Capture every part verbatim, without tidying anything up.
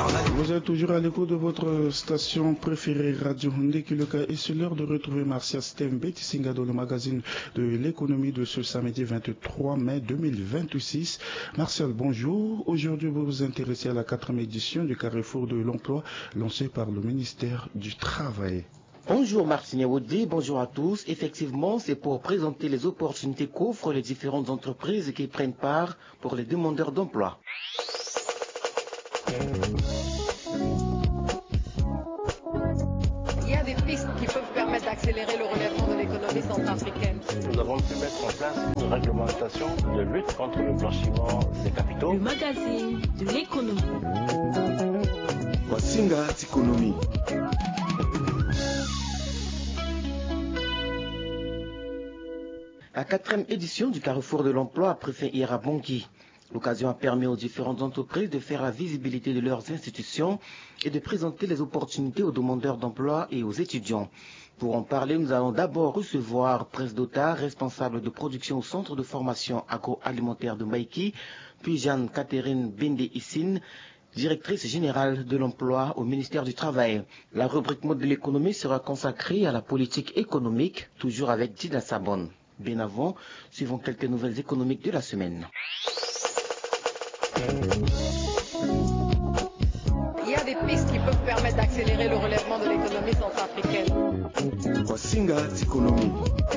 Vous êtes toujours à l'écoute de votre station préférée Radio Ndekileka et c'est l'heure de retrouver Marcia Stembe Tissinga dans le magazine de l'économie de ce samedi vingt-trois mai deux mille vingt-six. Martial, bonjour. Aujourd'hui, vous vous intéressez à la quatrième édition du Carrefour de l'Emploi lancé par le ministère du Travail. Bonjour Martine Woudi, bonjour à tous. Effectivement, c'est pour présenter les opportunités qu'offrent les différentes entreprises qui prennent part pour les demandeurs d'emploi. Il y a des pistes qui peuvent permettre d'accélérer le relèvement de l'économie centrafricaine. Nous avons pu mettre en place une réglementation de lutte contre le blanchiment des capitaux. Le magazine de l'économie. Wasinga Tikonomi. La quatrième édition du Carrefour de l'Emploi a pris fin hier à Bangui. L'occasion a permis aux différentes entreprises de faire la visibilité de leurs institutions et de présenter les opportunités aux demandeurs d'emploi et aux étudiants. Pour en parler, nous allons d'abord recevoir Prince Dota, responsable de production au centre de formation agroalimentaire de Maïki, puis Jeanne-Catherine Bende-Issine, directrice générale de l'emploi au ministère du Travail. La rubrique mode de l'économie sera consacrée à la politique économique, toujours avec Dida Sabon. Bien avant, suivons quelques nouvelles économiques de la semaine. Il y a des pistes qui peuvent permettre d'accélérer le relèvement de l'économie centrafricaine. Wasinga Tikonomi.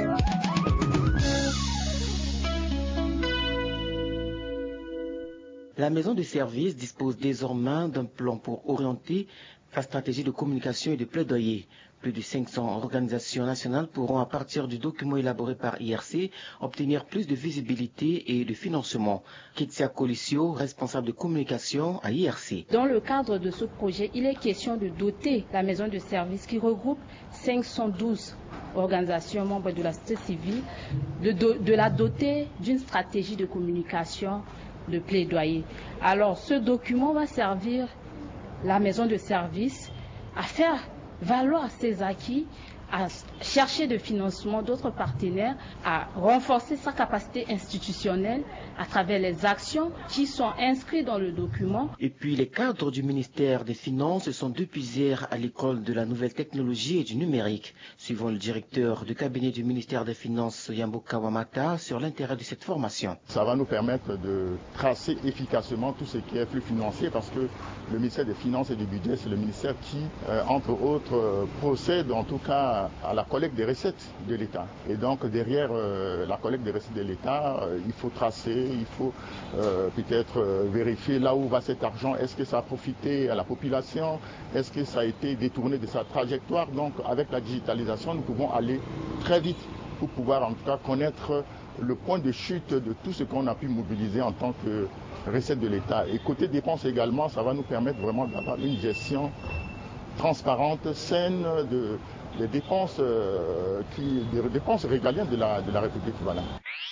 La maison de service dispose désormais d'un plan pour orienter la stratégie de communication et de plaidoyer. Plus de cinq cents organisations nationales pourront, à partir du document élaboré par I R C, obtenir plus de visibilité et de financement. Kitsia Colisio, responsable de communication à I R C. Dans le cadre de ce projet, il est question de doter la maison de service qui regroupe cinq cent douze organisations membres de la société civile, de, de, de la doter d'une stratégie de communication de plaidoyer. Alors, ce document va servir la maison de service à faire valoir ses acquis, à chercher de financement d'autres partenaires, à renforcer sa capacité institutionnelle à travers les actions qui sont inscrites dans le document. Et puis les cadres du ministère des Finances sont depuis hier à l'école de la nouvelle technologie et du numérique. Suivant le directeur du cabinet du ministère des Finances, Yambo Kawamata, sur l'intérêt de cette formation. Ça va nous permettre de tracer efficacement tout ce qui est flux financier parce que le ministère des Finances et du Budget, c'est le ministère qui, euh, entre autres, euh, procède en tout cas à la collecte des recettes de l'État. Et donc derrière euh, la collecte des recettes de l'État, euh, il faut tracer, il faut euh, peut-être euh, vérifier là où va cet argent. Est-ce que ça a profité à la population? Est-ce que ça a été détourné de sa trajectoire? Donc avec la digitalisation, nous pouvons aller très vite pour pouvoir en tout cas connaître le point de chute de tout ce qu'on a pu mobiliser en tant que recette de l'État. Et côté dépenses également, ça va nous permettre vraiment d'avoir une gestion transparente, saine de des dépenses, euh, qui, des dépenses régaliennes de la, de la République. Voilà.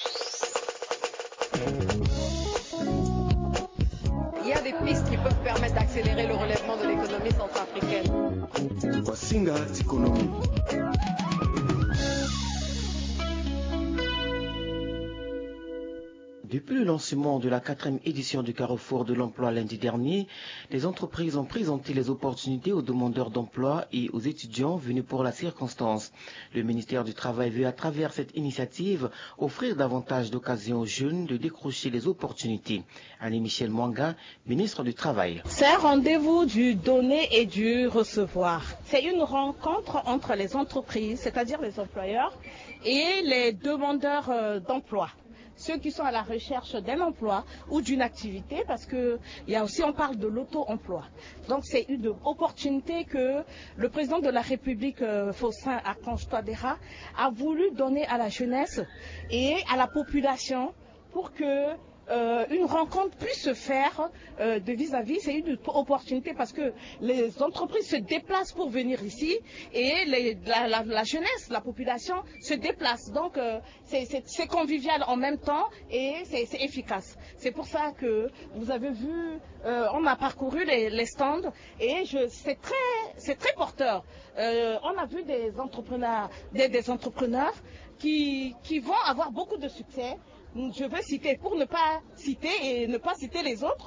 Il y a des pistes qui peuvent permettre d'accélérer le relèvement de l'économie centrafricaine. Wasinga Tikonomi. Depuis le lancement de la quatrième édition du Carrefour de l'Emploi lundi dernier, les entreprises ont présenté les opportunités aux demandeurs d'emploi et aux étudiants venus pour la circonstance. Le ministère du Travail veut, à travers cette initiative, offrir davantage d'occasions aux jeunes de décrocher les opportunités. Annie-Michel Mwanga, ministre du Travail. C'est un rendez-vous du donner et du recevoir. C'est une rencontre entre les entreprises, c'est-à-dire les employeurs, et les demandeurs d'emploi. Ceux qui sont à la recherche d'un emploi ou d'une activité, parce que il y a aussi, on parle de l'auto-emploi. Donc c'est une opportunité que le président de la République, Faustin Archange Touadéra, a voulu donner à la jeunesse et à la population pour que Euh, une rencontre puisse se faire euh, de vis-à-vis. C'est une opportunité parce que les entreprises se déplacent pour venir ici et les, la, la, la jeunesse, la population se déplace. Donc euh, c'est convivial en même temps et c'est efficace. C'est pour ça que vous avez vu, euh, on a parcouru les, les stands et c'est très, c'est très porteur. Euh, on a vu des entrepreneurs, des, des entrepreneurs qui, qui vont avoir beaucoup de succès. Je veux citer, pour ne pas citer et ne pas citer les autres,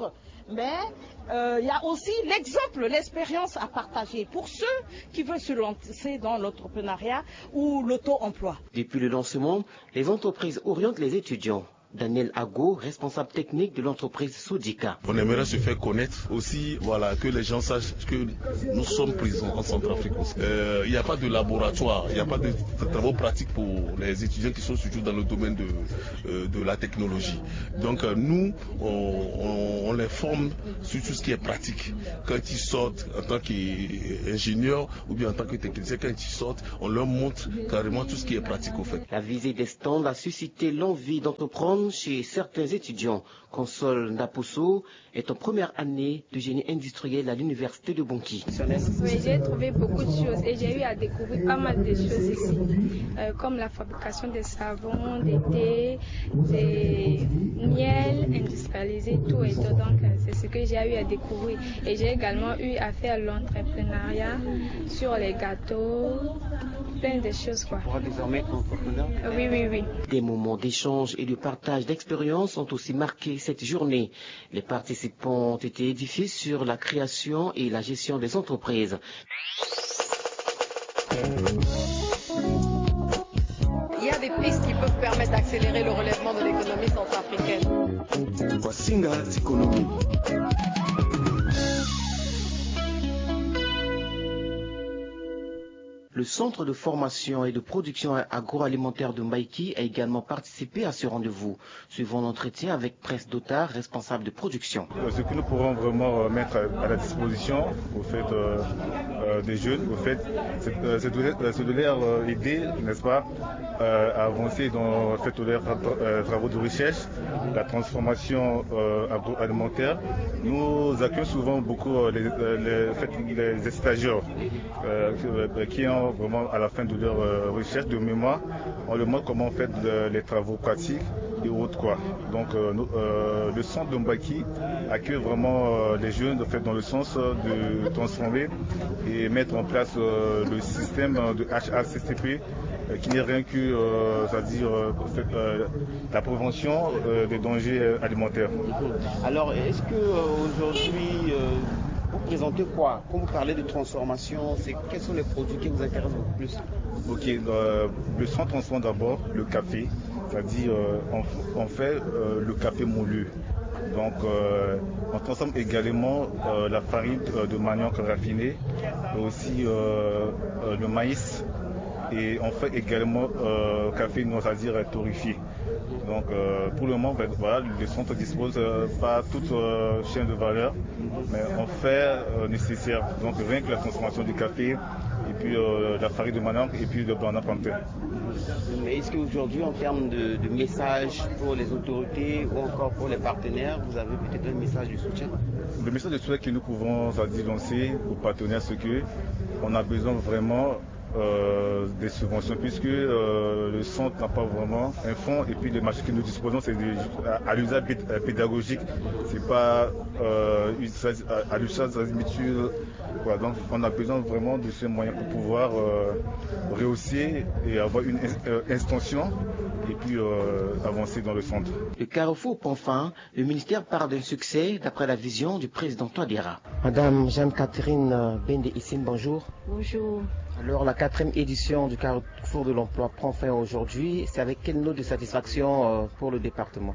mais euh, il y a aussi l'exemple, l'expérience à partager pour ceux qui veulent se lancer dans l'entrepreneuriat ou l'auto-emploi. Depuis le lancement, les entreprises orientent les étudiants. Daniel Ago, responsable technique de l'entreprise Soudika. On aimerait se faire connaître aussi, voilà, que les gens sachent que nous sommes présents en Centrafrique aussi. Euh, il n'y a pas de laboratoire, il n'y a pas de, de travaux pratiques pour les étudiants qui sont surtout dans le domaine de, euh, de la technologie. Donc euh, nous, on, on, on les forme sur tout ce qui est pratique. Quand ils sortent en tant qu'ingénieurs ou bien en tant que techniciens, quand ils sortent, on leur montre carrément tout ce qui est pratique au fait. La visite des stands a suscité l'envie d'entreprendre chez certains étudiants. Console Ndaposo est en première année de génie industriel à l'université de Bonki. Oui, j'ai trouvé beaucoup de choses et j'ai eu à découvrir pas mal de choses ici, euh, comme la fabrication des savons, des thés, des miels industrialisés, tout et tout. Donc, c'est ce que j'ai eu à découvrir. Et j'ai également eu à faire l'entrepreneuriat sur les gâteaux, plein de choses, quoi. Tu pourras désormais être entrepreneur? Oui, oui, oui. Des moments d'échange et de partage d'expériences ont aussi marqué cette journée. Les participants ont été édifiés sur la création et la gestion des entreprises. Il y a des pistes qui peuvent permettre d'accélérer le relèvement de l'économie centrafricaine. Wasinga Économie. Le centre de formation et de production agroalimentaire de Mbaïki a également participé à ce rendez-vous, suivant l'entretien avec Prince Dotard, responsable de production. Ce que nous pourrons vraiment mettre à la disposition au fait, euh, euh, des jeunes, au fait, c'est, euh, c'est, de, c'est de leur aider, n'est-ce pas, euh, à avancer dans fait, leurs euh, travaux de recherche, la transformation euh, agroalimentaire. Nous accueillons souvent beaucoup les, les, fait, les stagiaires euh, qui ont vraiment à la fin de leur euh, recherche de mémoire, on leur montre comment on fait le, les travaux pratiques et autres quoi. Donc euh, nous, euh, le centre de Mbaïki accueille vraiment euh, les jeunes en fait, dans le sens de transformer et mettre en place euh, le système de H A C C P euh, qui n'est rien que euh, c'est-à-dire euh, euh, la prévention euh, des dangers alimentaires. Alors est-ce que euh, aujourd'hui euh, vous présentez quoi? Quand vous parlez de transformation, c'est, quels sont les produits qui vous intéressent beaucoup plus? Ok, euh, le centre transforme d'abord le café, c'est-à-dire euh, on, on fait euh, le café moulu. Donc euh, on transforme également euh, la farine de manioc raffinée, et aussi euh, euh, le maïs. Et on fait également euh, café, c'est-à-dire torréfié. Donc euh, pour le moment, ben, voilà, le centre dispose euh, pas toute euh, chaîne de valeur, mais on fait euh, nécessaire. Donc rien que la transformation du café, et puis euh, la farine de manioc, et puis le blanc d'apprenti. Mais est-ce qu'aujourd'hui, en termes de, de message pour les autorités ou encore pour les partenaires, vous avez peut-être un message de soutien? Le message de soutien que nous pouvons dire, lancer aux partenaires, c'est qu'on a besoin vraiment Euh, des subventions puisque euh, le centre n'a pas vraiment un fonds et puis les marchés que nous disposons c'est de, à, à l'usage pédagogique, c'est pas euh, à, à l'usage mutuel. Voilà, donc on a besoin vraiment de ces moyens pour pouvoir euh, rehausser et avoir une euh, extension et puis euh, avancer dans le centre. Le Carrefour Panfin, le ministère parle d'un succès d'après la vision du président Touadéra. Madame Jeanne-Catherine Bende-Issine, bonjour. Bonjour. Alors la quatrième édition du Carrefour de l'emploi prend fin aujourd'hui. C'est avec quelle note de satisfaction pour le département?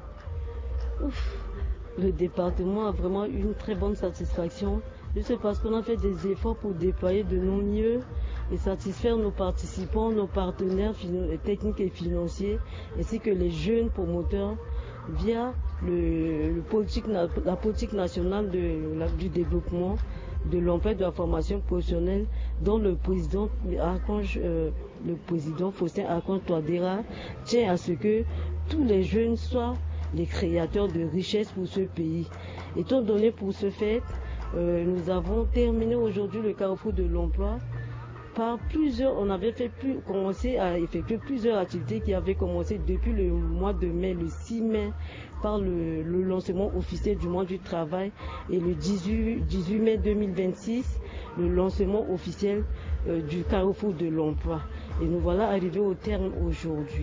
Ouf, le département a vraiment une très bonne satisfaction. C'est parce qu'on a fait des efforts pour déployer de nos mieux et satisfaire nos participants, nos partenaires techniques et financiers, ainsi que les jeunes promoteurs via le, le politique, la politique nationale de, la, du développement, de l'emploi et de la formation professionnelle, dont le président Archange, euh, le président Faustin Archange Touadéra tient à ce que tous les jeunes soient les créateurs de richesses pour ce pays. Étant donné pour ce fait, euh, nous avons terminé aujourd'hui le Carrefour de l'emploi par plusieurs, on avait fait plus, commencé à effectuer plusieurs activités qui avaient commencé depuis le mois de mai, le six mai, par le, le lancement officiel du mois du travail, et le dix-huit mai deux mille vingt-six, le lancement officiel euh, du Carrefour de l'emploi. Et nous voilà arrivés au terme aujourd'hui.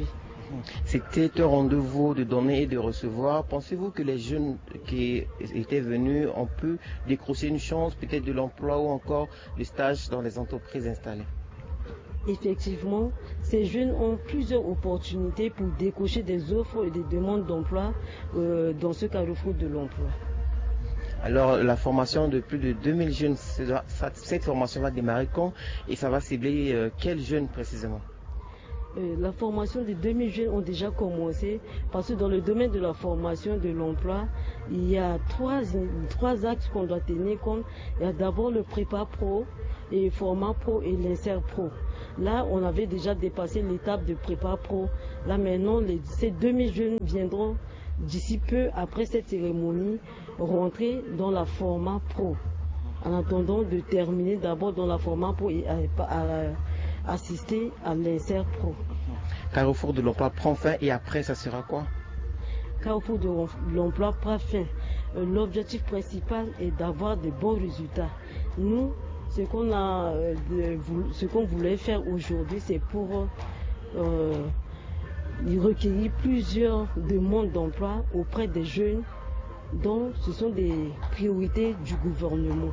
C'était un rendez-vous de donner et de recevoir. Pensez-vous que les jeunes qui étaient venus ont pu décrocher une chance, peut-être de l'emploi ou encore du stage dans les entreprises installées? Effectivement, ces jeunes ont plusieurs opportunités pour décocher des offres et des demandes d'emploi euh, dans ce carrefour de l'emploi. Alors, la formation de plus de deux mille jeunes, cette formation va démarrer quand et ça va cibler euh, quels jeunes précisément? Euh, la formation des deux mille jeunes ont déjà commencé parce que dans le domaine de la formation de l'emploi, il y a trois, trois axes qu'on doit tenir compte. Il y a d'abord le prépa pro, et format pro et l'insert pro. Là, on avait déjà dépassé l'étape de prépa pro. Là, maintenant, les, ces deux mille jeunes viendront d'ici peu, après cette cérémonie, rentrer dans la format pro. En attendant de terminer d'abord dans la format pro et à, à, à assister à l'insert pro. Carrefour de l'emploi prend fin et après, ça sera quoi? Carrefour de l'emploi prend fin. L'objectif principal est d'avoir de bons résultats. Nous, ce qu'on a, ce qu'on voulait faire aujourd'hui, c'est pour euh, recueillir plusieurs demandes d'emploi auprès des jeunes, dont ce sont des priorités du gouvernement.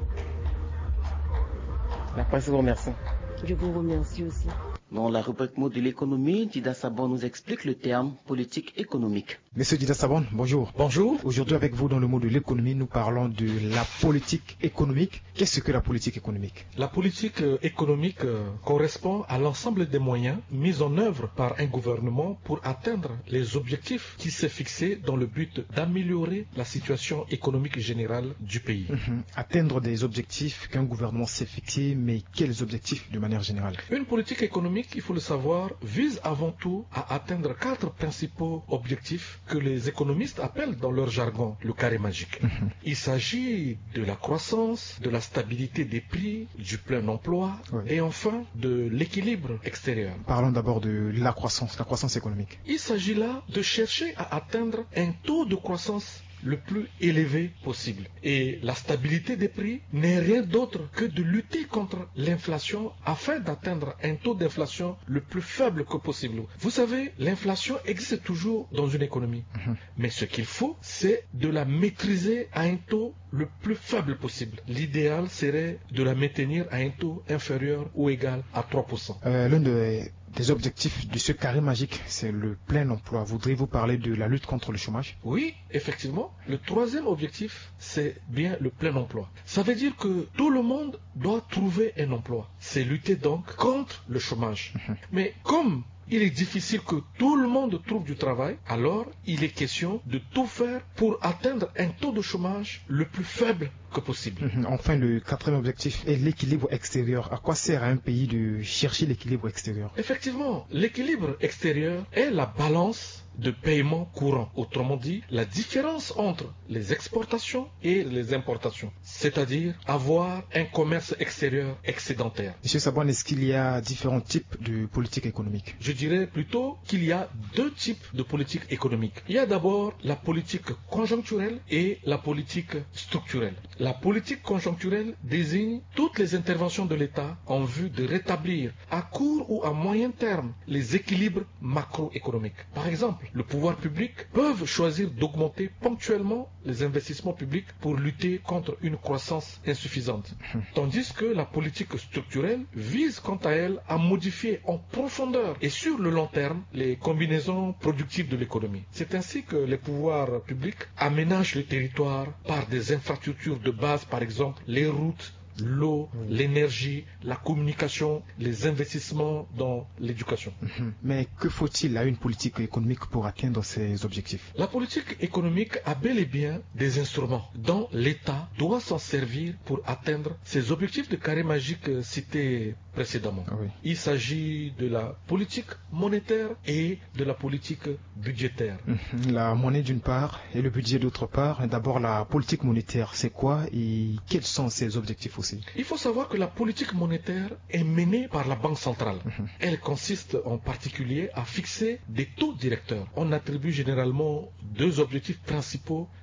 La presse vous remercie. Je vous remercie aussi. Dans la rubrique mot de l'économie, Dida Sabon nous explique le terme politique économique. Monsieur Dida Sabon, bonjour. Bonjour. Aujourd'hui avec vous dans le mot de l'économie, nous parlons de la politique économique. Qu'est-ce que la politique économique? La politique économique correspond à l'ensemble des moyens mis en œuvre par un gouvernement pour atteindre les objectifs qu'il s'est fixés dans le but d'améliorer la situation économique générale du pays. Mmh. Atteindre des objectifs qu'un gouvernement s'est fixés, mais quels objectifs de manière générale? Une politique économique, il faut le savoir, vise avant tout à atteindre quatre principaux objectifs que les économistes appellent dans leur jargon le carré magique. Mmh. Il s'agit de la croissance, de la stabilité des prix, du plein emploi oui. et enfin de l'équilibre extérieur. Parlons d'abord de la croissance, la croissance économique. Il s'agit là de chercher à atteindre un taux de croissance le plus élevé possible. Et la stabilité des prix n'est rien d'autre que de lutter contre l'inflation afin d'atteindre un taux d'inflation le plus faible que possible. Vous savez, l'inflation existe toujours dans une économie. Mmh. Mais ce qu'il faut, c'est de la maîtriser à un taux le plus faible possible. L'idéal serait de la maintenir à un taux inférieur ou égal à trois pour cent. Euh, l'un de... des objectifs de ce carré magique, c'est le plein emploi. Voudriez-vous parler de la lutte contre le chômage? Oui, effectivement. Le troisième objectif, c'est bien le plein emploi. Ça veut dire que tout le monde doit trouver un emploi. C'est lutter donc contre le chômage. Mmh. Mais comme il est difficile que tout le monde trouve du travail, alors il est question de tout faire pour atteindre un taux de chômage le plus faible que possible. Mmh. Enfin, le quatrième objectif est l'équilibre extérieur. À quoi sert à un pays de chercher l'équilibre extérieur? Effectivement, l'équilibre extérieur est la balance de paiement courant. Autrement dit, la différence entre les exportations et les importations. C'est-à-dire avoir un commerce extérieur excédentaire. Monsieur Sabon, est-ce qu'il y a différents types de politique économique? Je dirais plutôt qu'il y a deux types de politique économique. Il y a d'abord la politique conjoncturelle et la politique structurelle. La politique conjoncturelle désigne toutes les interventions de l'État en vue de rétablir à court ou à moyen terme les équilibres macroéconomiques. Par exemple, le pouvoir public peuvent choisir d'augmenter ponctuellement les investissements publics pour lutter contre une croissance insuffisante. Tandis que la politique structurelle vise quant à elle à modifier en profondeur et sur le long terme les combinaisons productives de l'économie. C'est ainsi que les pouvoirs publics aménagent le territoire par des infrastructures de base, par exemple les routes, l'eau, oui. l'énergie, la communication, les investissements dans l'éducation. Mmh. Mais que faut-il à une politique économique pour atteindre ces objectifs? La politique économique a bel et bien des instruments dont l'État doit s'en servir pour atteindre ces objectifs de carré magique cités précédemment. Oui. Il s'agit de la politique monétaire et de la politique budgétaire. Mmh. La monnaie d'une part et le budget d'autre part. D'abord la politique monétaire, c'est quoi et quels sont ses objectifs aussi? Il faut savoir que la politique monétaire est menée par la Banque centrale. Mmh. Elle consiste en particulier à fixer des taux directeurs. On attribue généralement deux objectifs principaux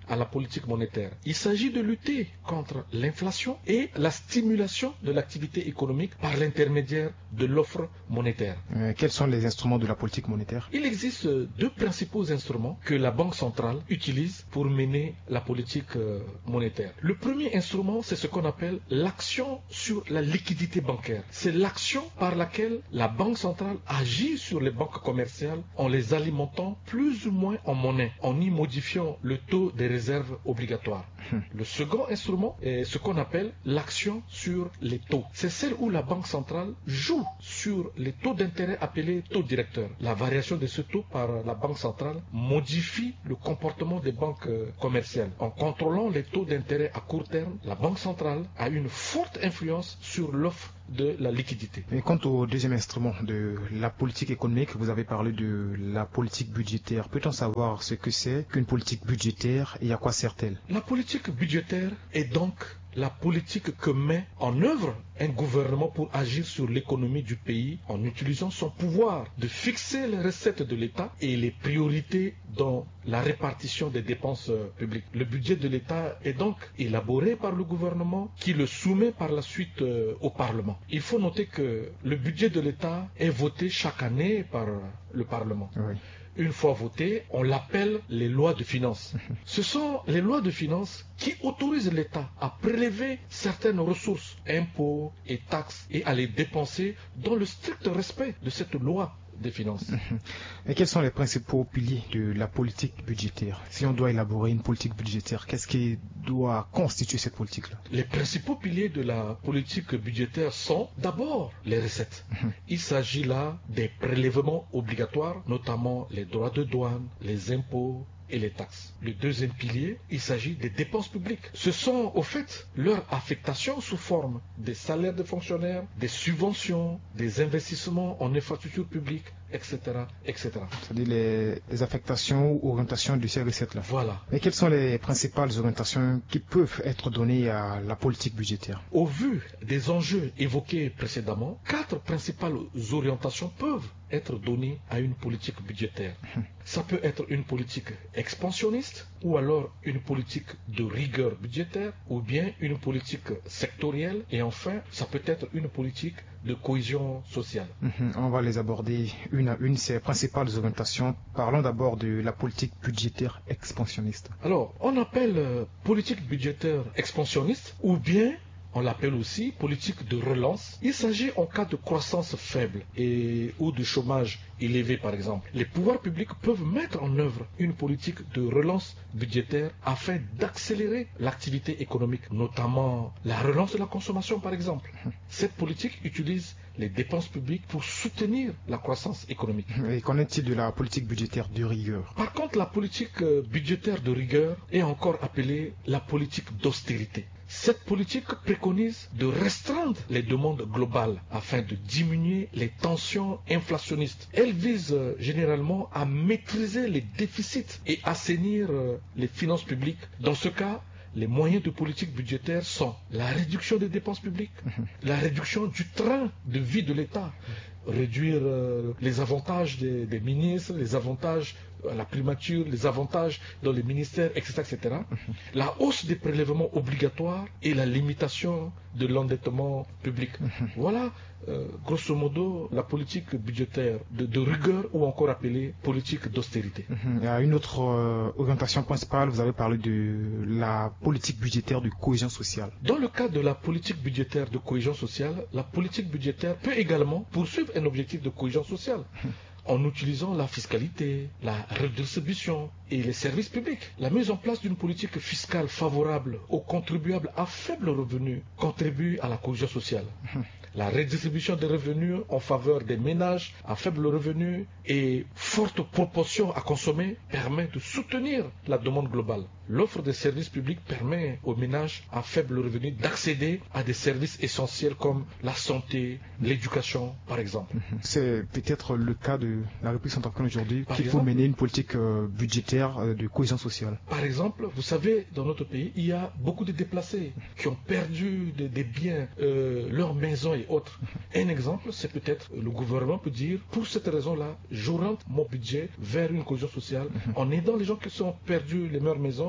à la politique monétaire. Il s'agit de lutter contre l'inflation et la stimulation de l'activité économique par l'intermédiaire de l'offre monétaire. Euh, quels sont les instruments de la politique monétaire? Il existe deux principaux instruments que la Banque centrale utilise pour mener la politique euh, monétaire. Le premier instrument, c'est ce qu'on appelle l'action sur la liquidité bancaire. C'est l'action par laquelle la Banque centrale agit sur les banques commerciales en les alimentant plus ou moins en monnaie, en y modifiant le taux des réserves obligatoires. Le second instrument est ce qu'on appelle l'action sur les taux. C'est celle où la Banque centrale joue sur les taux d'intérêt appelés taux directeurs. La variation de ce taux par la Banque centrale modifie le comportement des banques commerciales. En contrôlant les taux d'intérêt à court terme, la Banque centrale a une forte influence sur l'offre de la liquidité. Et quant au deuxième instrument de la politique économique, vous avez parlé de la politique budgétaire. Peut-on savoir ce que c'est qu'une politique budgétaire et à quoi sert-elle? La politique budgétaire est donc la politique que met en œuvre un gouvernement pour agir sur l'économie du pays en utilisant son pouvoir de fixer les recettes de l'État et les priorités dans la répartition des dépenses publiques. Le budget de l'État est donc élaboré par le gouvernement qui le soumet par la suite au Parlement. Il faut noter que le budget de l'État est voté chaque année par le Parlement. Oui. Une fois voté, on l'appelle les lois de finances. Ce sont les lois de finances qui autorisent l'État à prélever certaines ressources, impôts et taxes, et à les dépenser dans le strict respect de cette loi des finances. Et quels sont les principaux piliers de la politique budgétaire? Si on doit élaborer une politique budgétaire, qu'est-ce qui doit constituer cette politique-là? Les principaux piliers de la politique budgétaire sont d'abord les recettes. Il s'agit là des prélèvements obligatoires, notamment les droits de douane, les impôts et les taxes. Le deuxième pilier, il s'agit des dépenses publiques. Ce sont au fait leur affectation sous forme des salaires de fonctionnaires, des subventions, des investissements en infrastructures publiques, et cetera, et cetera. C'est-à-dire les, les affectations ou orientations de ces recettes-là. Voilà. Mais quelles sont les principales orientations qui peuvent être données à la politique budgétaire? Au vu des enjeux évoqués précédemment, quatre principales orientations peuvent être données à une politique budgétaire. Ça peut être une politique expansionniste, ou alors une politique de rigueur budgétaire, ou bien une politique sectorielle, et enfin, ça peut être une politique de cohésion sociale. Mmh, on va les aborder une à une, ces principales orientations. Parlons d'abord de la politique budgétaire expansionniste. Alors, on appelle euh, politique budgétaire expansionniste, ou bien on l'appelle aussi politique de relance. Il s'agit en cas de croissance faible et ou de chômage élevé par exemple. Les pouvoirs publics peuvent mettre en œuvre une politique de relance budgétaire afin d'accélérer l'activité économique, notamment la relance de la consommation par exemple. Cette politique utilise les dépenses publiques pour soutenir la croissance économique. Et qu'en est-il de la politique budgétaire de rigueur? Par contre, la politique budgétaire de rigueur est encore appelée la politique d'austérité. Cette politique préconise de restreindre les demandes globales afin de diminuer les tensions inflationnistes. Elle vise euh, généralement à maîtriser les déficits et assainir euh, les finances publiques. Dans ce cas, les moyens de politique budgétaire sont la réduction des dépenses publiques, la réduction du train de vie de l'État, réduire euh, les avantages des, des ministres, les avantages à la primature, les avantages dans les ministères, et cetera, et cetera. La hausse des prélèvements obligatoires et la limitation de l'endettement public. Voilà, euh, grosso modo, la politique budgétaire de, de rigueur ou encore appelée politique d'austérité. Il y a une autre euh, orientation principale, vous avez parlé de la politique budgétaire de cohésion sociale. Dans le cas de la politique budgétaire de cohésion sociale, la politique budgétaire peut également poursuivre un objectif de cohésion sociale en utilisant la fiscalité, la redistribution et les services publics. La mise en place d'une politique fiscale favorable aux contribuables à faible revenu contribue à la cohésion sociale. La redistribution des revenus en faveur des ménages à faible revenu et forte proportion à consommer permet de soutenir la demande globale. L'offre de services publics permet aux ménages à faible revenu d'accéder à des services essentiels comme la santé, l'éducation, par exemple. C'est peut-être le cas de la République centrafricaine aujourd'hui qu'il faut exemple, mener une politique euh, budgétaire euh, de cohésion sociale. Par exemple, vous savez, dans notre pays, il y a beaucoup de déplacés qui ont perdu des, des biens, euh, leurs maisons et autres. Un exemple, c'est peut-être le gouvernement peut dire, pour cette raison-là, j'oriente mon budget vers une cohésion sociale en aidant les gens qui sont perdus les leurs maisons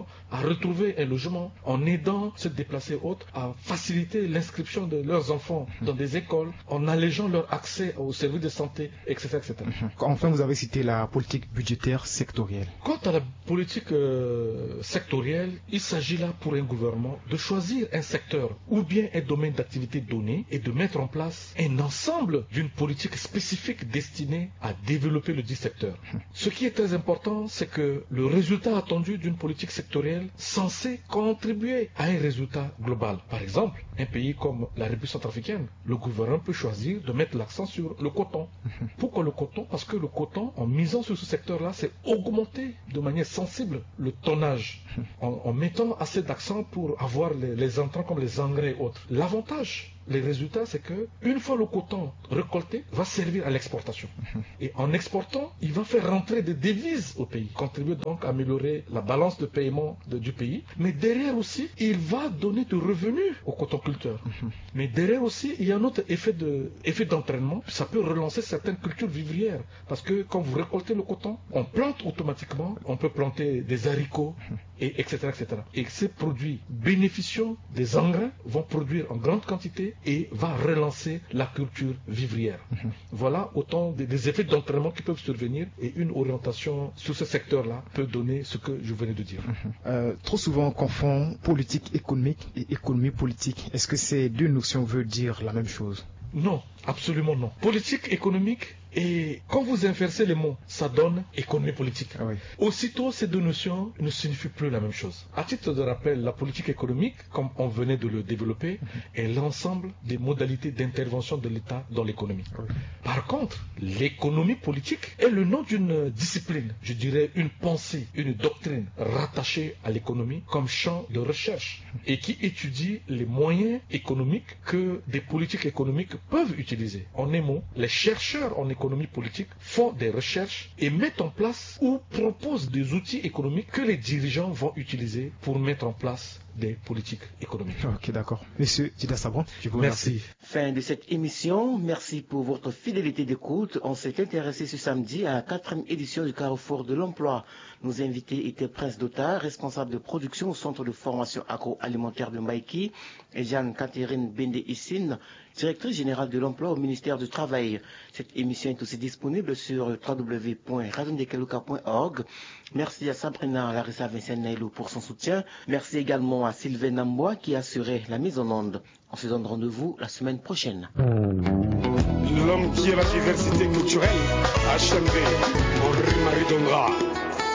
à retrouver un logement, en aidant ceux déplacés autres à faciliter l'inscription de leurs enfants dans des écoles, en allégeant leur accès aux services de santé, et cetera et cetera. Enfin, vous avez cité la politique budgétaire sectorielle. Quant à la politique euh, sectorielle, il s'agit là pour un gouvernement de choisir un secteur ou bien un domaine d'activité donné et de mettre en place un ensemble d'une politique spécifique destinée à développer le dit secteur. Ce qui est très important, c'est que le résultat attendu d'une politique sectorielle censé contribuer à un résultat global. Par exemple, un pays comme la République centrafricaine, le gouvernement peut choisir de mettre l'accent sur le coton. Pourquoi le coton? Parce que le coton, en misant sur ce secteur-là, c'est augmenter de manière sensible le tonnage, en, en mettant assez d'accent pour avoir les, les entrants comme les engrais et autres. L'avantage, les résultats, c'est que une fois le coton récolté, va servir à l'exportation. Et en exportant, il va faire rentrer des devises au pays, contribuer donc à améliorer la balance de paiement de, du pays. Mais derrière aussi, il va donner de revenus aux cotonculteurs. Mais derrière aussi, il y a un autre effet de, effet d'entraînement. Ça peut relancer certaines cultures vivrières. Parce que quand vous récoltez le coton, on plante automatiquement, on peut planter des haricots, et etc., et cetera. Et ces produits bénéficiant des engrais vont produire en grande quantité et va relancer la culture vivrière. Mm-hmm. Voilà autant des, des effets d'entraînement qui peuvent survenir et une orientation sur ce secteur-là peut donner ce que je venais de dire. Mm-hmm. Euh, trop souvent on confond politique économique et économie politique. Est-ce que ces deux notions veulent dire la même chose? Non, absolument non. Politique économique, et quand vous inversez les mots, ça donne économie politique. Ah oui. Aussitôt, ces deux notions ne signifient plus la même chose. À titre de rappel, la politique économique, comme on venait de le développer, mm-hmm. est l'ensemble des modalités d'intervention de l'État dans l'économie. Ah oui. Par contre, l'économie politique est le nom d'une discipline, je dirais une pensée, une doctrine rattachée à l'économie comme champ de recherche et qui étudie les moyens économiques que des politiques économiques peuvent utiliser. En un mot, les chercheurs en économie politique font des recherches et mettent en place ou proposent des outils économiques que les dirigeants vont utiliser pour mettre en place des politiques économiques. Ok, d'accord. Monsieur Dida Sabron, je vous remercie. remercie. Fin de cette émission. Merci pour votre fidélité d'écoute. On s'est intéressé ce samedi à la quatrième édition du Carrefour de l'Emploi. Nos invités étaient Prince Dota, responsable de production au centre de formation agroalimentaire de Maïki, et Jeanne-Catherine Bende-Issine, directrice générale de l'emploi au ministère du Travail. Cette émission est aussi disponible sur w w w point radio ndekeluka point org. Merci à Sabrina Larissa Vincent Nailou pour son soutien. Merci également à Sylvain Nambois qui a assuré la mise en onde. On se donne rendez-vous la semaine prochaine. L'homme qui est la diversité culturelle, H M V, Henri Marie Dondra.